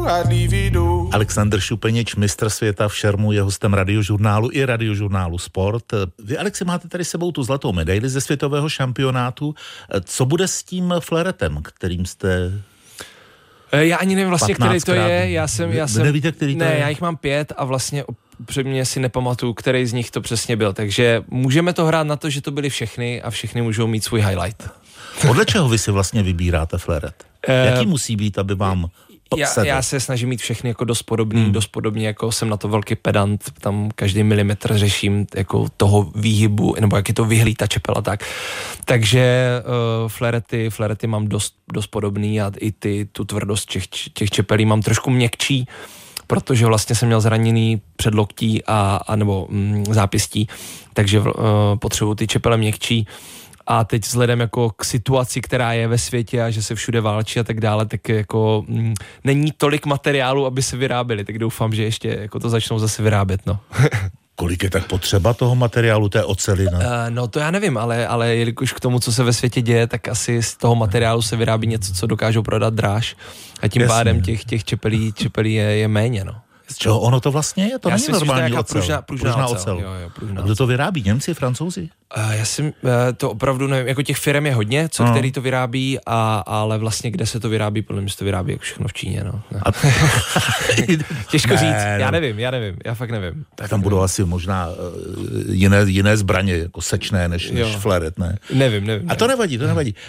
Alexander Šupeněč, mistr světa v šermu, je hostem Radiožurnálu i Radiožurnálu Sport. Vy, Alexi, máte tady sebou tu zlatou medaili ze světového šampionátu. Co bude s tím fleretem, kterým jste... Já ani nevím vlastně, který to je. Já jsem nevíte, který to je? Ne, já jich mám 5 a vlastně předmě si nepamatuju, který z nich to přesně byl. Takže můžeme to hrát na to, že to byly všechny a všechny můžou mít svůj highlight. Podle čeho vy si vlastně vybíráte fleret? Jaký musí být, aby vám já se snažím mít všechny jako dost podobně, jako jsem na to velký pedant, tam každý milimetr řeším jako toho výhybu, nebo jak je to vyhlí ta čepela, tak. Takže flerety mám dost podobný a i tu tvrdost těch čepelí mám trošku měkčí, protože vlastně jsem měl zraněný předloktí a nebo zápěstí, takže potřebuji ty čepele měkčí. A teď vzhledem jako k situaci, která je ve světě a že se všude válčí a tak dále, tak jako není tolik materiálu, aby se vyráběli, tak doufám, že ještě jako to začnou zase vyrábět, no. Kolik je tak potřeba toho materiálu, té oceliny? No to já nevím, ale jelikož k tomu, co se ve světě děje, tak asi z toho materiálu se vyrábí něco, co dokážou prodat dráž a tím pádem těch čepelí je méně, no. Z čeho ono to vlastně je? To není normální ocel. Pružná ocel. Jo, a kdo to vyrábí? Němci, Francouzi? Já si to opravdu nevím, jako těch firem je hodně, který to vyrábí, ale vlastně kde se to vyrábí, podle mě se to vyrábí jako všechno v Číně, no. Těžko říct, já nevím, já fakt nevím. Tak tam budou asi možná jiné zbraně, jako sečné, než fleret, ne? Nevím. A to nevadí.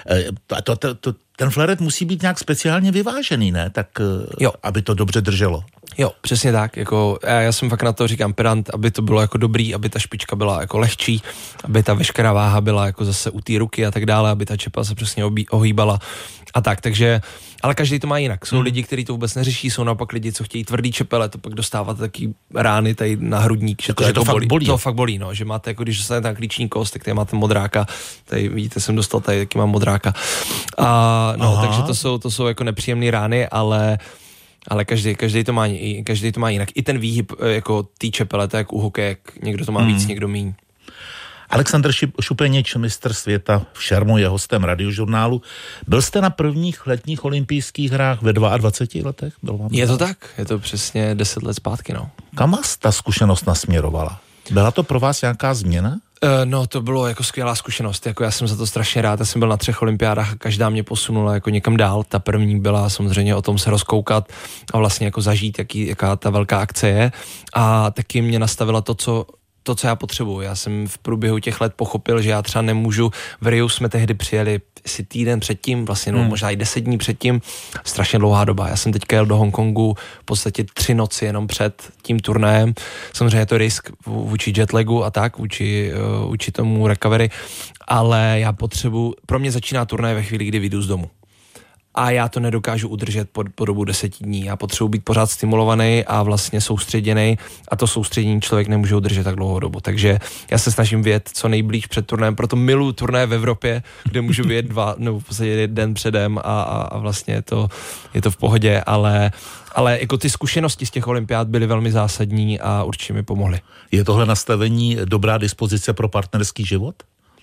Ten fleret musí být nějak speciálně vyvážený, ne? Tak, aby to dobře drželo. Jo, přesně tak, jako já jsem fakt na to říkám pedant, aby to bylo jako dobrý, aby ta špička byla jako lehčí, aby ta veškerá váha byla jako zase u té ruky a tak dále, aby ta čepela se přesně ohýbala a tak, takže, ale každý to má jinak. Jsou lidi, kteří to vůbec neřeší, jsou naopak lidi, co chtějí tvrdý čepele, to pak dostávat taky rány tady na hrudník, že to jako fakt bolí. To fakt bolí, no, že máte jako když dostanete tam klíční kost, tak tady máte modráka, tady vidíte, jsem dostal tady, taky mám modráka. A no, takže to jsou jako nepříjemné rány, ale každý to má jinak. I ten výhyb jako tý čepele, to je jak u hokeje, někdo to má víc, někdo míň. Alexander Šupeněč, mistr světa v šermu, je hostem Radiožurnálu. Byl jste na prvních letních olympijských hrách ve 22 letech? Je to tak, je to přesně 10 let zpátky, no. Kam vás ta zkušenost nasměrovala? Byla to pro vás nějaká změna? No, to bylo jako skvělá zkušenost, jako já jsem za to strašně rád, já jsem byl na 3 olympiádách a každá mě posunula jako někam dál, ta první byla samozřejmě o tom se rozkoukat a vlastně jako zažít, jaká ta velká akce je a taky mě nastavila to, co já potřebuji. Já jsem v průběhu těch let pochopil, že já třeba nemůžu, v Riu jsme tehdy přijeli si týden předtím, vlastně možná i 10 dní předtím, strašně dlouhá doba. Já jsem teďka jel do Hongkongu v podstatě 3 noci jenom před tím turnajem. Samozřejmě je to risk vůči jetlagu a tak, vůči tomu recovery, ale já pro mě začíná turnaj ve chvíli, kdy vyjdu z domu. A já to nedokážu udržet po dobu 10 dní. Já potřebuji být pořád stimulovaný a vlastně soustředěný a to soustředění člověk nemůže udržet tak dlouhou dobu. Takže já se snažím vyjet co nejblíž před turnajem, proto miluji turnaje v Evropě, kde můžu vyjet 2 nebo v podstatě den předem a vlastně je to v pohodě, ale jako ty zkušenosti z těch olympiád byly velmi zásadní a určitě mi pomohly. Je tohle nastavení dobrá dispozice pro partnerský život?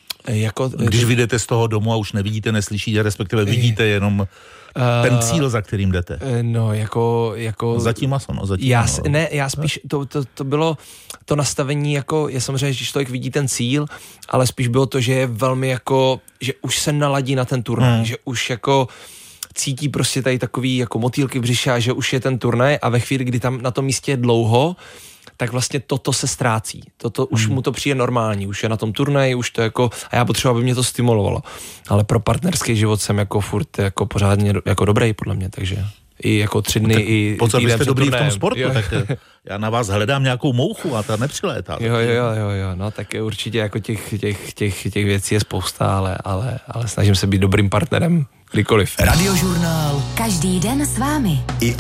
Když vyjdete z toho domu a už nevidíte, neslyšíte, respektive vidíte jenom ten cíl, za kterým jdete. No, jako... Zatím maso, no. Já spíš, to bylo to nastavení, jako, je samozřejmě, že člověk vidí ten cíl, ale spíš bylo to, že je velmi jako, že už se naladí na ten turnaj, že už jako cítí prostě tady takový jako motýlky v břiše a že už je ten turnaj a ve chvíli, kdy tam na tom místě je dlouho, tak vlastně toto se ztrácí. Toto už mu to přijde normální, už je na tom turnaji, už to jako, a já potřebuji, aby mě to stimulovalo. Ale pro partnerský život jsem jako furt jako pořádně jako dobrý podle mě, takže i jako 3 dny, i pokud byste dobrý v tom sportu, tak já na vás hledám nějakou mouchu a ta nepřilétá. Jo, no tak určitě jako těch věcí je spousta, ale snažím se být dobrým partnerem kdykoliv. Radiožurnál. Každý den s vámi.